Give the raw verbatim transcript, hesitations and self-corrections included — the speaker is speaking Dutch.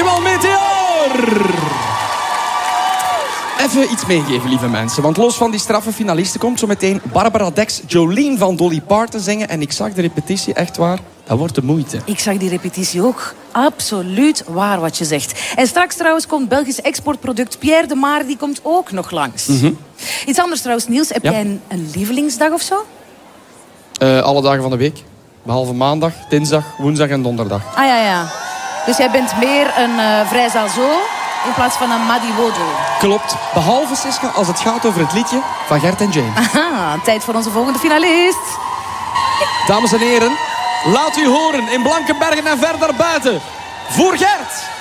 Dankjewel, Meteor! Even iets meegeven, lieve mensen. Want los van die straffe finalisten komt zo meteen Barbara Dex Jolene van Dolly Parton zingen. En ik zag de repetitie, echt waar, dat wordt de moeite. Ik zag die repetitie ook. Absoluut waar wat je zegt. En straks trouwens komt Belgisch exportproduct Pierre de Maar, die komt ook nog langs. Mm-hmm. Iets anders trouwens, Niels. Heb Ja? jij een, een lievelingsdag of zo? Uh, alle dagen van de week. Behalve maandag, dinsdag, woensdag en donderdag. Ah ja, ja. Dus jij bent meer een uh, vrijzaal zo in plaats van een Madi Wojo. Klopt. Behalve, Siska, als het gaat over het liedje van Gert en James. Aha, tijd voor onze volgende finalist. Dames en heren, laat u horen in Blankenbergen en verder buiten. Voor Gert!